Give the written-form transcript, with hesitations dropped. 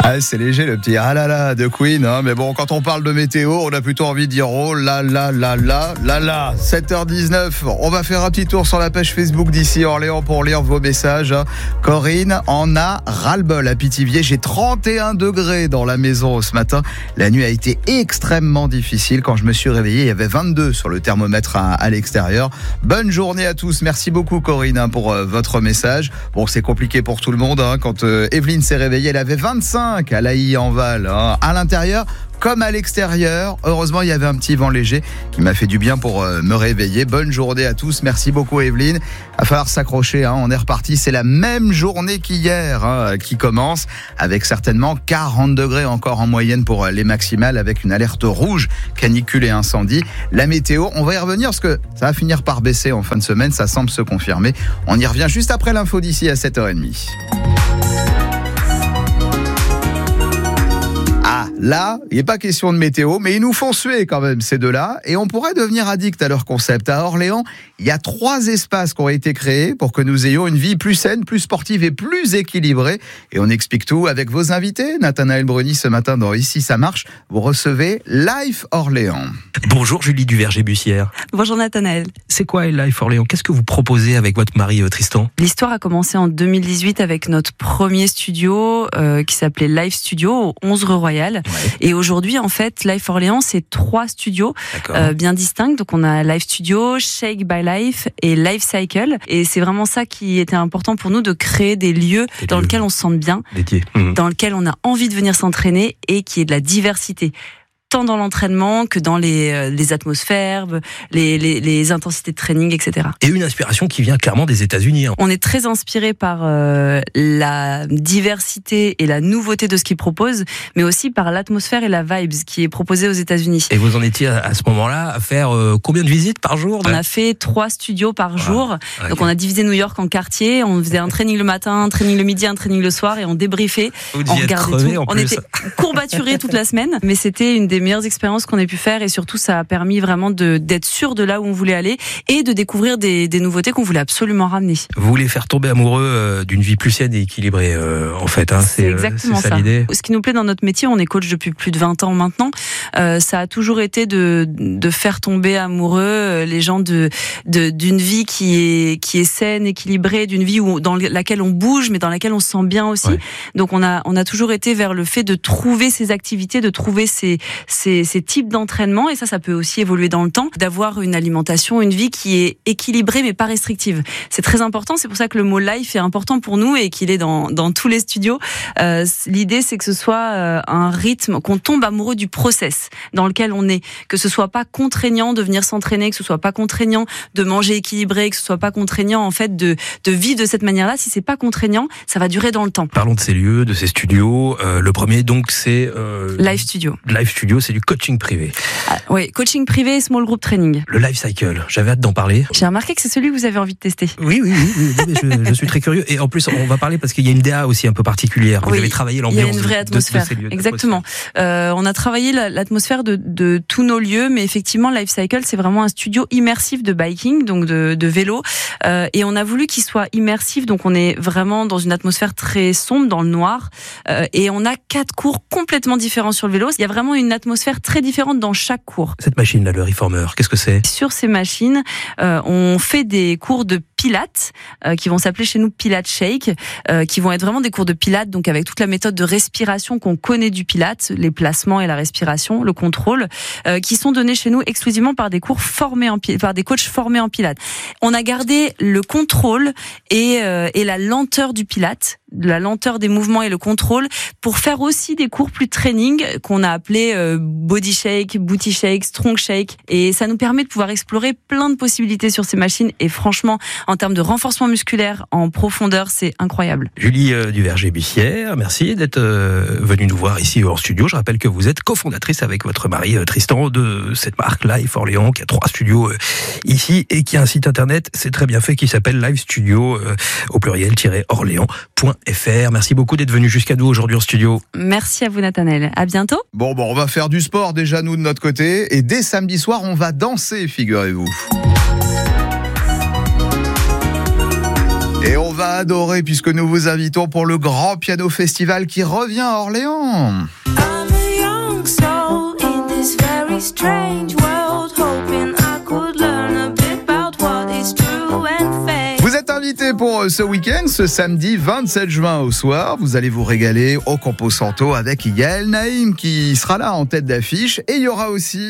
Ah, c'est léger le petit ah là là de Queen, hein, mais bon, quand on parle de météo, on a plutôt envie de dire oh là là là là là là. 7h19, on va faire un petit tour sur la page Facebook d'ici Orléans pour lire vos messages. Corinne en a ras-le-bol à Pithiviers. J'ai 31 degrés dans la maison ce matin. La nuit a été extrêmement difficile. Quand je me suis réveillé, il y avait 22 sur le thermomètre à l'extérieur. Bonne journée à tous. Merci beaucoup Corinne pour votre message. Bon, c'est compliqué pour tout le monde. Quand Evelyne s'est réveillée, elle avait 25 à Laï-en-Val, à l'intérieur comme à l'extérieur. Heureusement, il y avait un petit vent léger qui m'a fait du bien pour me réveiller. Bonne journée à tous. Merci beaucoup, Evelyne. Il va falloir s'accrocher. On est reparti. C'est la même journée qu'hier qui commence avec certainement 40 degrés encore en moyenne pour les maximales avec une alerte rouge, canicule et incendie. La météo, on va y revenir parce que ça va finir par baisser en fin de semaine. Ça semble se confirmer. On y revient juste après l'info d'ici à 7h30. Là, il n'est pas question de météo, mais ils nous font suer quand même, ces deux-là. Et on pourrait devenir addict à leur concept. À Orléans, il y a 3 espaces qui ont été créés pour que nous ayons une vie plus saine, plus sportive et plus équilibrée. Et on explique tout avec vos invités. Nathanaël Bruni, ce matin dans Ici ça marche, vous recevez Life Orléans. Bonjour Julie Duverger-Bussière. Bonjour Nathanaël. C'est quoi Life Orléans ? Qu'est-ce que vous proposez avec votre mari Tristan ? L'histoire a commencé en 2018 avec notre premier studio qui s'appelait Life Studio au 11 rue Royale. Ouais. Et aujourd'hui, en fait, Life Orléans, c'est 3 studios bien distincts. Donc, on a Life Studio, Shake by Life et Life Cycle. Et c'est vraiment ça qui était important pour nous, de créer des lieux dans lesquels on se sente bien, dans lesquels on a envie de venir s'entraîner et qui est de la diversité. Tant dans l'entraînement que dans les atmosphères, les intensités de training, etc. Et une inspiration qui vient clairement des États-Unis. On est très inspiré par la diversité et la nouveauté de ce qu'ils proposent, mais aussi par l'atmosphère et la vibes qui est proposée aux États-Unis. Et vous en étiez à ce moment-là à faire combien de visites par jour ? On a fait 3 studios par jour. Okay. Donc on a divisé New York en quartiers. On faisait un training le matin, un training le midi, un training le soir, et on débriefait. On regardait tout. On était courbaturés toute la semaine, mais c'était une des meilleures expériences qu'on ait pu faire, et surtout ça a permis vraiment d'être sûr de là où on voulait aller et de découvrir des nouveautés qu'on voulait absolument ramener. Vous voulez faire tomber amoureux d'une vie plus saine et équilibrée en fait. C'est exactement ça l'idée. Ce qui nous plaît dans notre métier, on est coach depuis plus de 20 ans maintenant, ça a toujours été de faire tomber amoureux les gens d'une vie qui est saine, équilibrée, d'une vie dans laquelle on bouge mais dans laquelle on se sent bien aussi. Ouais. Donc on a toujours été vers le fait de trouver ces activités, de trouver ces types d'entraînement, et ça peut aussi évoluer dans le temps, d'avoir une alimentation, une vie qui est équilibrée mais pas restrictive. C'est très important, c'est pour ça que le mot life est important pour nous et qu'il est dans tous les studios. L'idée, c'est que ce soit un rythme, qu'on tombe amoureux du process dans lequel on est, que ce soit pas contraignant de venir s'entraîner, que ce soit pas contraignant de manger équilibré, que ce soit pas contraignant en fait de vivre de cette manière-là. Si c'est pas contraignant, ça va durer dans le temps. Parlons de ces lieux, de ces studios. Le premier donc c'est Life Studio. Life Studio, c'est du coaching privé. Oui, coaching privé et small group training. Le Life Cycle, j'avais hâte d'en parler. J'ai remarqué que c'est celui que vous avez envie de tester. Oui, je suis très curieux. Et en plus, on va parler parce qu'il y a une DA aussi un peu particulière. Vous avez travaillé l'ambiance. Il y a une vraie atmosphère. De ces lieux. Exactement. On a travaillé l'atmosphère de tous nos lieux, mais effectivement, Life Cycle, c'est vraiment un studio immersif de biking, donc de vélo. Et on a voulu qu'il soit immersif, donc on est vraiment dans une atmosphère très sombre, dans le noir. Et on a 4 cours complètement différents sur le vélo. Il y a vraiment une atmosphère très différente dans chaque cours. Cette machine-là, le Reformer, qu'est-ce que c'est ? Sur ces machines, on fait des cours de pilates qui vont s'appeler chez nous Pilates Shake, qui vont être vraiment des cours de pilates, donc avec toute la méthode de respiration qu'on connaît du pilates, les placements et la respiration, le contrôle, qui sont donnés chez nous exclusivement par des coachs formés en pilates. On a gardé le contrôle et la lenteur du pilates, la lenteur des mouvements et le contrôle, pour faire aussi des cours plus training qu'on a appelé body shake, booty shake, strong shake, et ça nous permet de pouvoir explorer plein de possibilités sur ces machines. Et franchement, en termes de renforcement musculaire en profondeur, c'est incroyable. Julie Duverger-Bussière, merci d'être venue nous voir ici en studio. Je rappelle que vous êtes cofondatrice avec votre mari Tristan de cette marque Life Orléans, qui a 3 studios ici et qui a un site internet, c'est très bien fait, qui s'appelle Live Studio au pluriel-orléans.fr. Merci beaucoup d'être venu jusqu'à nous aujourd'hui en studio. Merci à vous Nathanaël, à bientôt. Bon, on va faire du sport déjà nous de notre côté, et dès samedi soir on va danser, figurez-vous. Et on va adorer puisque nous vous invitons pour le Grand Piano Festival qui revient à Orléans. Vous êtes invité pour ce week-end, ce samedi 27 juin au soir. Vous allez vous régaler au Campo Santo avec Yael Naïm qui sera là en tête d'affiche. Et il y aura aussi